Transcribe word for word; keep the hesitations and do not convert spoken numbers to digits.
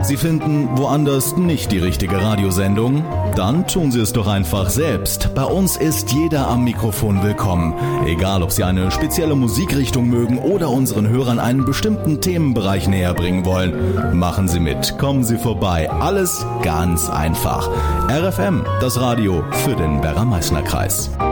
Sie finden woanders nicht die richtige Radiosendung? Dann tun Sie es doch einfach selbst. Bei uns ist jeder am Mikrofon willkommen. Egal, ob Sie eine spezielle Musikrichtung mögen oder unseren Hörern einen bestimmten Themenbereich näher bringen wollen. Machen Sie mit, kommen Sie vorbei. Alles ganz einfach. R F M, das Radio für den Werra-Meißner-Kreis.